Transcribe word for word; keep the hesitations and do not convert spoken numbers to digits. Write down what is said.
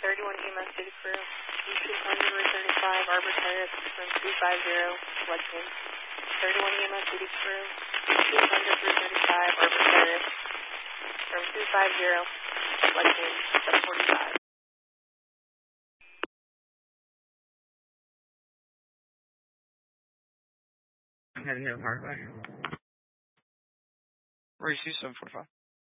thirty-one E M S City Crew, E two hundred thirty-five Arbor Terrace from two five zero, Lexington. thirty-one E M S City Crew, E two hundred thirty-five Arbor Terrace from two five zero, Lexington, seven forty-five. I'm heading here to Parkway. Where you see seven forty-five?